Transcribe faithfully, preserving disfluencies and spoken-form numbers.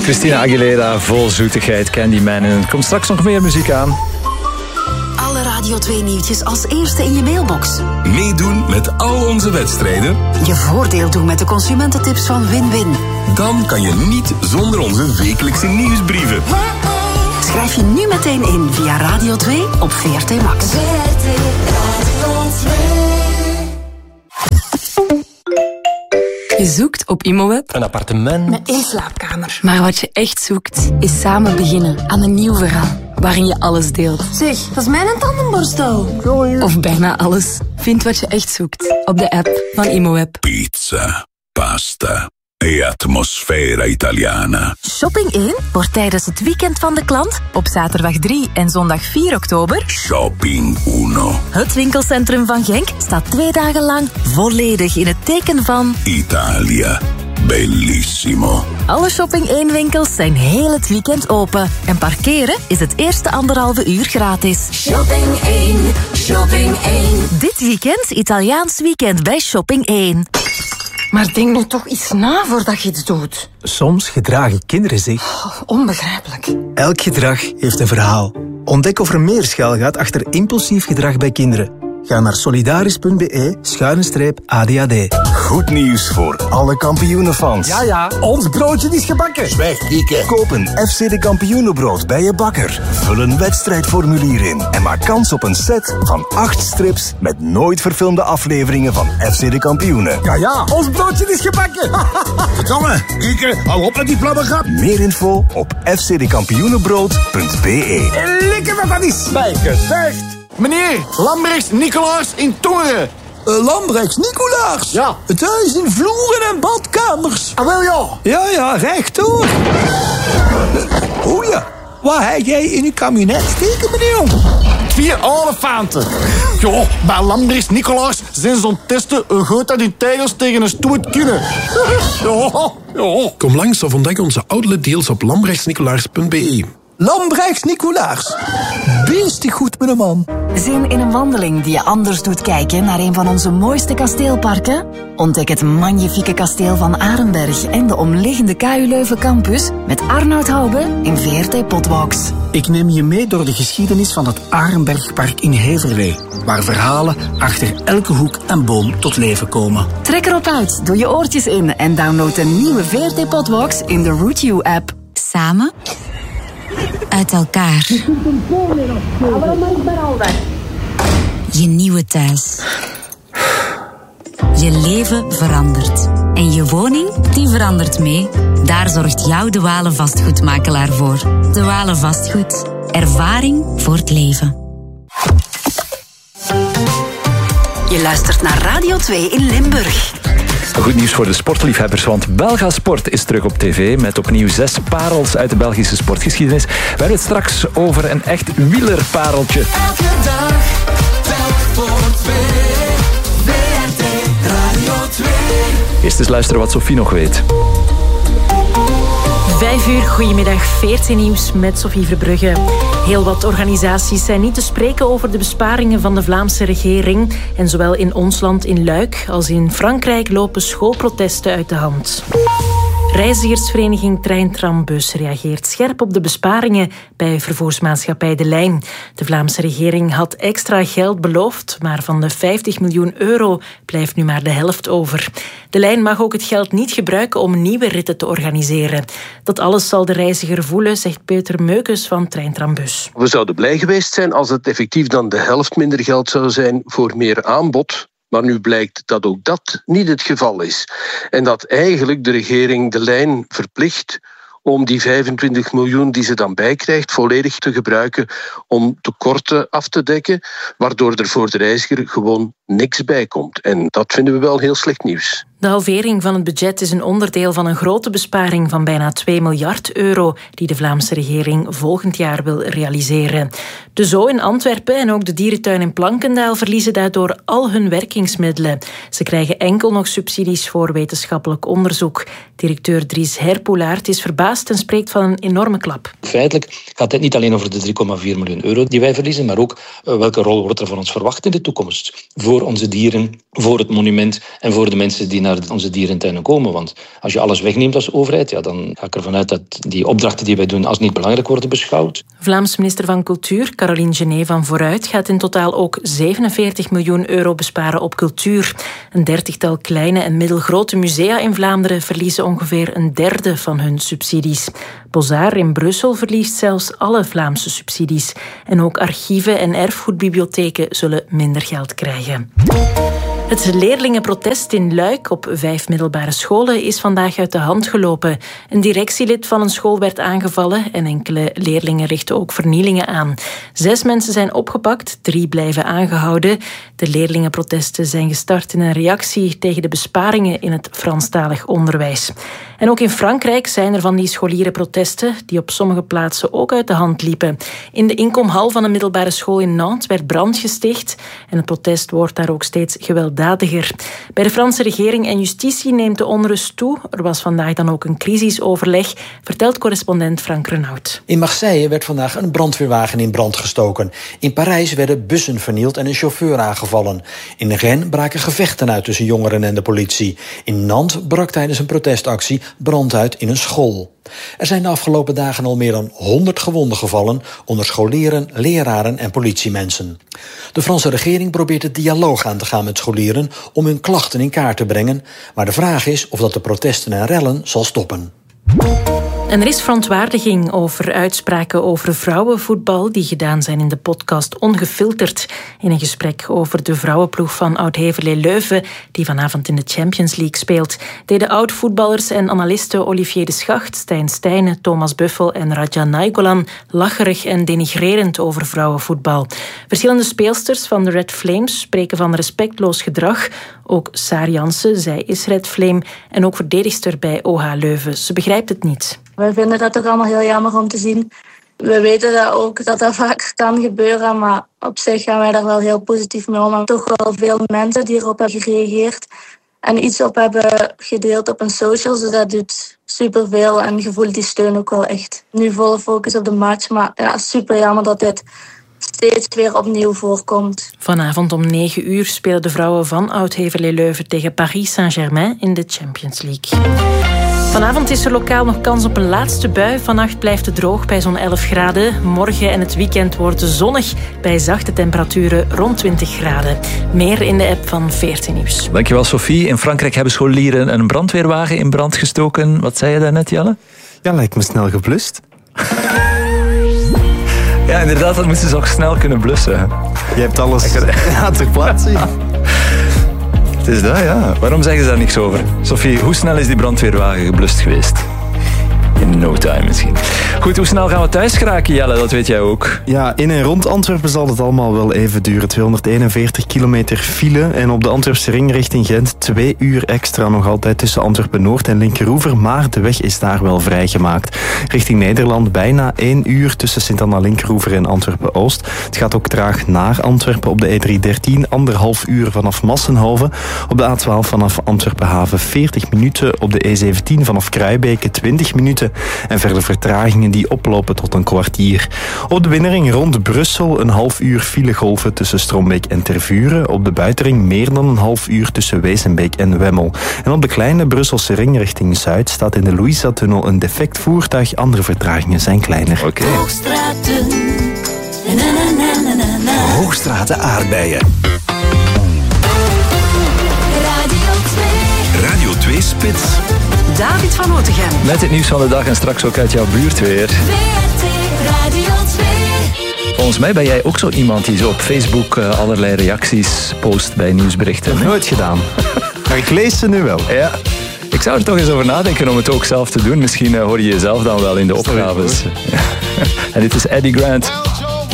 Christina Aguilera, vol zoetigheid, Candyman. En er komt straks nog meer muziek aan. Alle Radio twee nieuwtjes als eerste in je mailbox. Meedoen met al onze wedstrijden. Je voordeel doen met de consumententips van Win-Win. Dan kan je niet zonder onze wekelijkse nieuwsbrieven. Schrijf je nu meteen in via Radio twee op V R T Max. V R T Radio twee. Je zoekt op Imoweb een appartement met één slaapkamer. Maar wat je echt zoekt, is samen beginnen aan een nieuw verhaal. Waarin je alles deelt. Zeg, dat is mijn tandenborstel. Of bijna alles. Vind wat je echt zoekt op de app van Imoweb. Pizza, pasta e atmosfera italiana. Shopping één wordt tijdens het weekend van de klant op zaterdag drie en zondag vier oktober. Shopping uno. Het winkelcentrum van Genk staat twee dagen lang volledig in het teken van Italia. Bellissimo. Alle Shopping één winkels zijn heel het weekend open. En parkeren is het eerste anderhalve uur gratis. Shopping één, Shopping één. Dit weekend Italiaans weekend bij Shopping één. Maar denk nu toch eens na voordat je iets doet. Soms gedragen kinderen zich. Oh, onbegrijpelijk. Elk gedrag heeft een verhaal. Ontdek of er meer schuil gaat achter impulsief gedrag bij kinderen. Ga naar solidaris.be schuine streep A D H D. Goed nieuws voor alle kampioenenfans. Ja, ja, ons broodje is gebakken. Zwijg, dikke. Koop een F C de Kampioenenbrood bij je bakker. Vul een wedstrijdformulier in en maak kans op een set van acht strips met nooit verfilmde afleveringen van F C de Kampioenen. Ja, ja, ons broodje is gebakken. Verdomme, dikke, hou op met die flabbergrap. Meer info op f c de kampioenenbrood punt b e. Lekker wat dat is. Bij gezegd. Meneer, Lambrechts Nicolaas in Tongeren. Uh, Lambrechts Nicolaas? Ja. Het huis in vloeren en badkamers. Ah, wel ja. Ja, ja, rechtdoor. Uh, oh ja, wat heb jij in uw kabinet steken, meneer? Vier olifanten. Ja, bij Lambrechts Nicolaas zijn zo'n testen hoe goed dat die tijgers tegen een stoet kunnen. Ja, ja. Kom langs of ontdek onze outlet deals op lambrechtsnicolaas punt b e. Lambrechts Nicolaas. Beestig goed met een man. Zin in een wandeling die je anders doet kijken naar een van onze mooiste kasteelparken? Ontdek het magnifieke kasteel van Arenberg en de omliggende K U Leuven campus met Arnoud Hoube in V R T Potwalks. Ik neem je mee door de geschiedenis van het Arenbergpark in Heverlee, waar verhalen achter elke hoek en boom tot leven komen. Trek erop uit, doe je oortjes in en download de nieuwe V R T Potwalks in de Route U app. Samen uit elkaar. Je nieuwe thuis. Je leven verandert. En je woning, die verandert mee. Daar zorgt jouw De Walen vastgoedmakelaar voor. De Walen Vastgoed. Ervaring voor het leven. Je luistert naar Radio twee in Limburg. Goed nieuws voor de sportliefhebbers, want Belga Sport is terug op tv met opnieuw zes parels uit de Belgische sportgeschiedenis. We hebben het straks over een echt wielerpareltje. Elke dag, telk voor twee, V R T Radio twee. Eerst eens luisteren wat Sophie nog weet. Vijf uur, goedemiddag, veertien nieuws met Sophie Verbrugge. Heel wat organisaties zijn niet te spreken over de besparingen van de Vlaamse regering. En zowel in ons land in Luik als in Frankrijk lopen schoolprotesten uit de hand. Reizigersvereniging Trein Trambus reageert scherp op de besparingen bij vervoersmaatschappij De Lijn. De Vlaamse regering had extra geld beloofd, maar van de vijftig miljoen euro blijft nu maar de helft over. De Lijn mag ook het geld niet gebruiken om nieuwe ritten te organiseren. Dat alles zal de reiziger voelen, zegt Peter Meukes van Trein Trambus. We zouden blij geweest zijn als het effectief dan de helft minder geld zou zijn voor meer aanbod. Maar nu blijkt dat ook dat niet het geval is. En dat eigenlijk de regering De Lijn verplicht om die vijfentwintig miljoen die ze dan bijkrijgt volledig te gebruiken om tekorten af te dekken, waardoor er voor de reiziger gewoon niks bij komt. En dat vinden we wel heel slecht nieuws. De halvering van het budget is een onderdeel van een grote besparing van bijna twee miljard euro die de Vlaamse regering volgend jaar wil realiseren. De Zoo in Antwerpen en ook de dierentuin in Plankendaal verliezen daardoor al hun werkingsmiddelen. Ze krijgen enkel nog subsidies voor wetenschappelijk onderzoek. Directeur Dries Herpoelaert is verbaasd en spreekt van een enorme klap. Feitelijk gaat het niet alleen over de drie komma vier miljoen euro die wij verliezen, maar ook uh, welke rol wordt er van ons verwacht in de toekomst. Voor onze dieren, voor het monument en voor de mensen die naar naar onze dierentuinen komen. Want als je alles wegneemt als overheid, ja, dan ga ik ervan uit dat die opdrachten die wij doen als niet belangrijk worden beschouwd. Vlaams minister van Cultuur, Caroline Genet van Vooruit, gaat in totaal ook zevenenveertig miljoen euro besparen op cultuur. Een dertigtal kleine en middelgrote musea in Vlaanderen verliezen ongeveer een derde van hun subsidies. Bozar in Brussel verliest zelfs alle Vlaamse subsidies. En ook archieven en erfgoedbibliotheken zullen minder geld krijgen. Het leerlingenprotest in Luik op vijf middelbare scholen is vandaag uit de hand gelopen. Een directielid van een school werd aangevallen en enkele leerlingen richten ook vernielingen aan. Zes mensen zijn opgepakt, drie blijven aangehouden. De leerlingenprotesten zijn gestart in een reactie tegen de besparingen in het Franstalig onderwijs. En ook in Frankrijk zijn er van die scholierenprotesten die op sommige plaatsen ook uit de hand liepen. In de inkomhal van een middelbare school in Nantes werd brand gesticht en het protest wordt daar ook steeds gewelddadiger. Bij de Franse regering en justitie neemt de onrust toe. Er was vandaag dan ook een crisisoverleg, vertelt correspondent Frank Renaud. In Marseille werd vandaag een brandweerwagen in brand gestoken. In Parijs werden bussen vernield en een chauffeur aangevallen. In Rennes braken gevechten uit tussen jongeren en de politie. In Nantes brak tijdens een protestactie brand uit in een school. Er zijn de afgelopen dagen al meer dan honderd gewonden gevallen onder scholieren, leraren en politiemensen. De Franse regering probeert het dialoog aan te gaan met scholieren om hun klachten in kaart te brengen, maar de vraag is of dat de protesten en rellen zal stoppen. En er is verontwaardiging over uitspraken over vrouwenvoetbal die gedaan zijn in de podcast Ongefilterd. In een gesprek over de vrouwenploeg van Oud-Heverlee Leuven, die vanavond in de Champions League speelt, deden oud-voetballers en analisten Olivier de Schacht, Stijn Stijnen, Thomas Buffel en Raja Nainggolan lacherig en denigrerend over vrouwenvoetbal. Verschillende speelsters van de Red Flames spreken van respectloos gedrag. Ook Saar Jansen, zij is Red Flame en ook verdedigster bij O H Leuven. Ze begrijpt het niet. We vinden dat toch allemaal heel jammer om te zien. We weten dat ook dat dat vaak kan gebeuren, maar op zich gaan wij daar wel heel positief mee om. Er toch wel veel mensen die erop hebben gereageerd en iets op hebben gedeeld op een social, dus dat doet superveel en je voelt die steun ook wel echt. Nu volle focus op de match, maar ja, super jammer dat dit steeds weer opnieuw voorkomt. Vanavond om negen uur spelen de vrouwen van Oud-Heverlee Leuven tegen Paris Saint-Germain in de Champions League. Vanavond is er lokaal nog kans op een laatste bui. Vannacht blijft het droog bij zo'n elf graden. Morgen en het weekend wordt het zonnig bij zachte temperaturen rond twintig graden. Meer in de app van veertien Nieuws. Dankjewel, Sophie. In Frankrijk hebben scholieren een brandweerwagen in brand gestoken. Wat zei je daarnet, Jelle? Ja, lijkt me snel geblust. Ja, inderdaad, dat moesten ze ook snel kunnen blussen. Je hebt alles ja, ter plaatse. Het is dat, ja. Waarom zeggen ze daar niks over? Sophie, hoe snel is die brandweerwagen geblust geweest? In no time misschien. Goed, hoe snel gaan we thuis geraken, Jelle? Dat weet jij ook. Ja, in en rond Antwerpen zal het allemaal wel even duren. tweehonderdeenenveertig kilometer file. En op de Antwerpse ring richting Gent twee uur extra nog altijd tussen Antwerpen-Noord en Linkeroever. Maar de weg is daar wel vrijgemaakt. Richting Nederland bijna één uur tussen Sint-Anna-Linkeroever en Antwerpen-Oost. Het gaat ook traag naar Antwerpen op de E driehonderddertien. Anderhalf uur vanaf Massenhoven. Op de A twaalf vanaf Antwerpen-Haven veertig minuten. Op de E zeventien vanaf Kruibeke twintig minuten. En verder vertragingen die oplopen tot een kwartier. Op de binnenring rond Brussel een half uur filegolven tussen Strombeek en Tervuren. Op de buitenring meer dan een half uur tussen Wezenbeek en Wemmel. En op de kleine Brusselse ring richting Zuid staat in de Louisa-tunnel een defect voertuig. Andere vertragingen zijn kleiner. Oké. Okay. Hoogstraten. Na, na, na, na, na. Hoogstraten aardbeien. Radio twee. Radio twee Spits. David van Otegem. Met het nieuws van de dag en straks ook uit jouw buurt weer. V R T Radio twee. Volgens mij ben jij ook zo iemand die zo op Facebook uh, allerlei reacties post bij nieuwsberichten. Nooit gedaan. Maar ik lees ze nu wel. Ja. Ik zou er toch eens over nadenken om het ook zelf te doen. Misschien uh, hoor je jezelf dan wel in de opgaves. Ja. En dit is Eddie Grant.